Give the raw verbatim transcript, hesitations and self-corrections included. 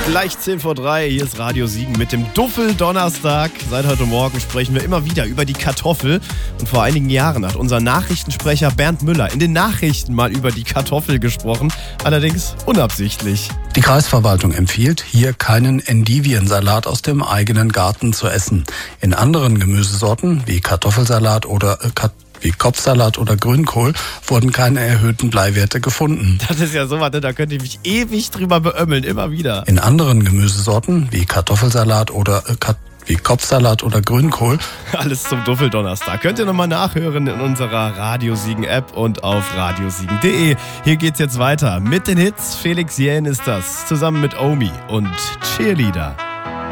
Gleich zehn vor drei, hier ist Radio Siegen mit dem Duffel-Donnerstag. Seit heute Morgen sprechen wir immer wieder über die Kartoffel. Und vor einigen Jahren hat unser Nachrichtensprecher Bernd Müller in den Nachrichten mal über die Kartoffel gesprochen. Allerdings unabsichtlich. Die Kreisverwaltung empfiehlt, hier keinen Endiviensalat aus dem eigenen Garten zu essen. In anderen Gemüsesorten wie Kartoffelsalat oder äh, Kat- wie Kopfsalat oder Grünkohl wurden keine erhöhten Bleiwerte gefunden. Das ist ja sowas, da könnt ihr mich ewig drüber beömmeln, immer wieder. In anderen Gemüsesorten wie Kartoffelsalat oder äh, Kat- wie Kopfsalat oder Grünkohl. Alles zum Duffeldonnerstag. Könnt ihr nochmal nachhören in unserer Radio Siegen App und auf radiosiegen punkt de. Hier geht's jetzt weiter mit den Hits. Felix Jähn ist das, zusammen mit Omi und Cheerleader.